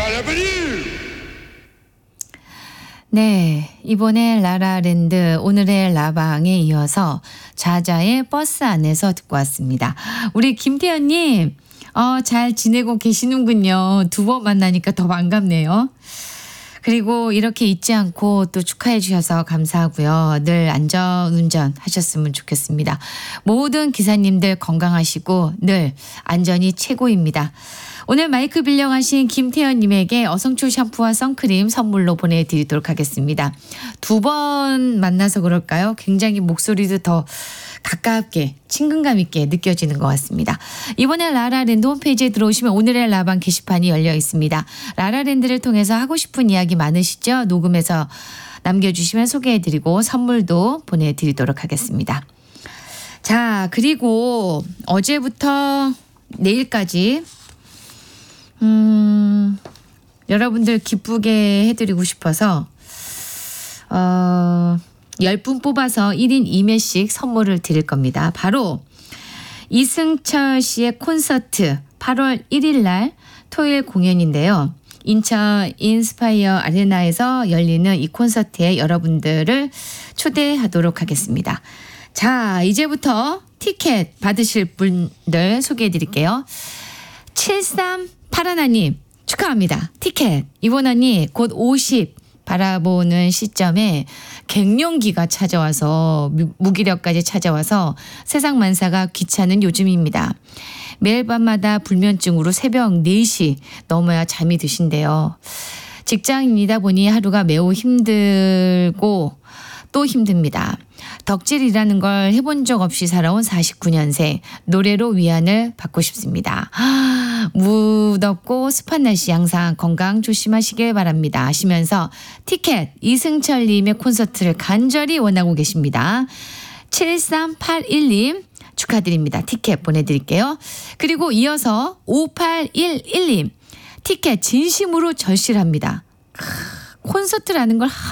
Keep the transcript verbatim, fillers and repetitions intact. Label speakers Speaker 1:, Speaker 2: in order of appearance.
Speaker 1: 네, 이번에 라라랜드 오늘의 라방에 이어서 자자의 버스 안에서 듣고 왔습니다. 우리 김태현님 어, 잘 지내고 계시는군요. 두 번 만나니까 더 반갑네요. 그리고 이렇게 잊지 않고 또 축하해 주셔서 감사하고요. 늘 안전운전 하셨으면 좋겠습니다. 모든 기사님들 건강하시고 늘 안전이 최고입니다. 오늘 마이크 빌려가신 김태현님에게 어성초 샴푸와 선크림 선물로 보내드리도록 하겠습니다. 두 번 만나서 그럴까요? 굉장히 목소리도 더 가깝게 친근감 있게 느껴지는 것 같습니다. 이번에 라라랜드 홈페이지에 들어오시면 오늘의 라방 게시판이 열려 있습니다. 라라랜드를 통해서 하고 싶은 이야기 많으시죠? 녹음해서 남겨주시면 소개해드리고 선물도 보내드리도록 하겠습니다. 자, 그리고 어제부터 내일까지 음, 여러분들 기쁘게 해드리고 싶어서 어, 열 분 뽑아서 일 인 이 매씩 선물을 드릴 겁니다. 바로 이승철 씨의 콘서트 팔월 일일 날 토요일 공연인데요. 인천 인스파이어 아레나에서 열리는 이 콘서트에 여러분들을 초대하도록 하겠습니다. 자, 이제부터 티켓 받으실 분들 소개해 드릴게요. 칠삼팔일 축하합니다. 티켓 이번하니 곧 오십 바라보는 시점에 갱년기가 찾아와서 무기력까지 찾아와서 세상 만사가 귀찮은 요즘입니다. 매일 밤마다 불면증으로 새벽 네 시 넘어야 잠이 드신대요. 직장인이다 보니 하루가 매우 힘들고 또 힘듭니다. 덕질이라는 걸 해본 적 없이 살아온 사십구 년생 노래로 위안을 받고 싶습니다. 아, 무덥고 습한 날씨 항상 건강 조심하시길 바랍니다 하시면서 티켓 이승철님의 콘서트를 간절히 원하고 계십니다. 칠삼팔일 님 축하드립니다. 티켓 보내드릴게요. 그리고 이어서 오팔일일 님 티켓 진심으로 절실합니다. 콘서트라는 걸